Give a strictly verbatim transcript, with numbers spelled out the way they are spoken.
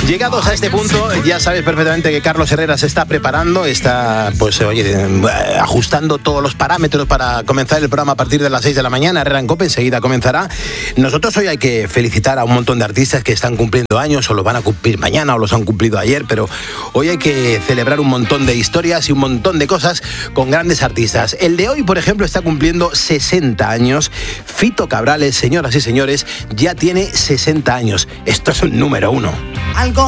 Llegados a este punto, ya sabes perfectamente que Carlos Herrera se está preparando, está pues oye, ajustando todos los parámetros para comenzar el programa a partir de las seis de la mañana. Herrera en COPE enseguida comenzará. Nosotros hoy hay que felicitar a un montón de artistas que están cumpliendo años, o los van a cumplir mañana o los han cumplido ayer, pero hoy hay que celebrar un montón de historias y un montón de cosas con grandes artistas. El de hoy, por ejemplo, está cumpliendo sesenta años. Fito Cabrales, señoras y señores, ya tiene sesenta años. Esto es un número uno. Algo